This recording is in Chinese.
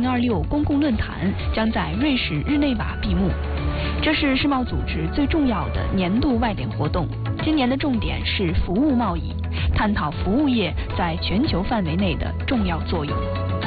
2026公共论坛将在瑞士日内瓦闭幕。这是世贸组织最重要的年度外联活动，今年的重点是服务贸易，探讨服务业在全球范围内的重要作用。